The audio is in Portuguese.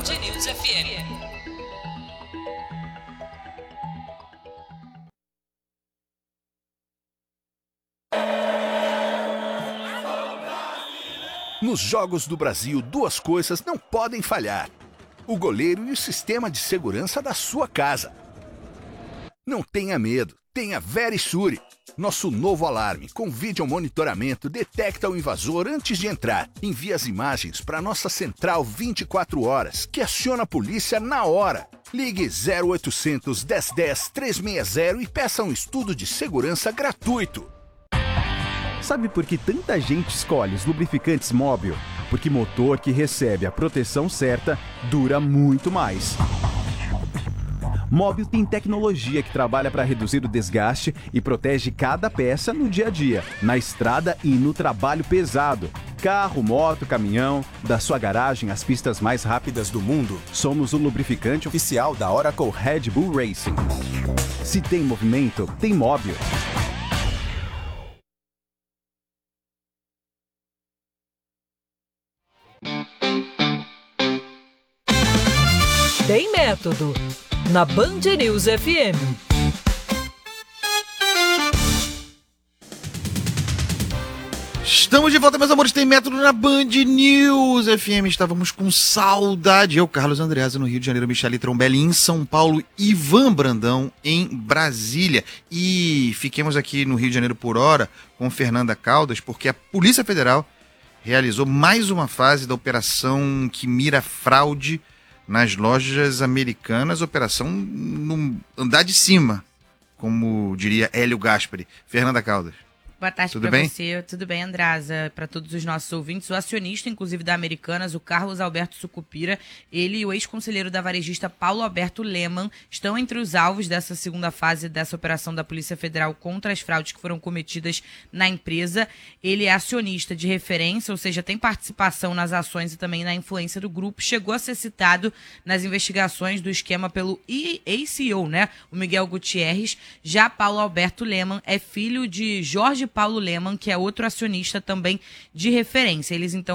News FM. Nos Jogos do Brasil, duas coisas não podem falhar: o goleiro e o sistema de segurança da sua casa. Não tenha medo, tenha Verisure. Nosso novo alarme com vídeo monitoramento detecta o invasor antes de entrar. Envia as imagens para nossa central 24 horas, que aciona a polícia na hora. Ligue 0800 1010 360 e peça um estudo de segurança gratuito. Sabe por que tanta gente escolhe os lubrificantes Móbil? Porque motor que recebe a proteção certa dura muito mais. Móbil tem tecnologia que trabalha para reduzir o desgaste e protege cada peça no dia a dia, na estrada e no trabalho pesado. Carro, moto, caminhão, da sua garagem às pistas mais rápidas do mundo. Somos o lubrificante oficial da Oracle Red Bull Racing. Se tem movimento, tem Móbil. Tem método na Band News FM. Estamos de volta, meus amores. Tem método na Band News FM. Estávamos com saudade. Eu, Carlos Andreasa, no Rio de Janeiro, Michele Trombelli em São Paulo, Ivan Brandão em Brasília. E fiquemos aqui no Rio de Janeiro por hora com Fernanda Caldas, porque a Polícia Federal realizou mais uma fase da operação que mira fraude nas lojas americanas, operação no andar de cima, como diria Hélio Gaspari. Fernanda Caldas. Boa tarde para você. Tudo bem, Andreasa? Para todos os nossos ouvintes, o acionista, inclusive da Americanas, o Carlos Alberto Sucupira, ele e o ex-conselheiro da varejista Paulo Alberto Leman estão entre os alvos dessa segunda fase dessa operação da Polícia Federal contra as fraudes que foram cometidas na empresa. Ele é acionista de referência, ou seja, tem participação nas ações e também na influência do grupo. Chegou a ser citado nas investigações do esquema pelo ACO, né? O Miguel Gutierrez. Já Paulo Alberto Leman é filho de Jorge Paulo Leman, que é outro acionista também de referência. Eles, então,